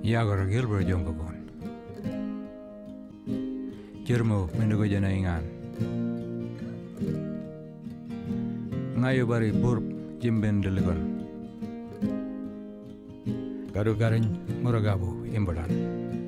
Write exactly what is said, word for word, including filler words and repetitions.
Yagor Gilbert Jongogon. Jirmo mendugo jana ingan. Ngayo bari burp jimben delegon. Garu garing muragabu imbalan.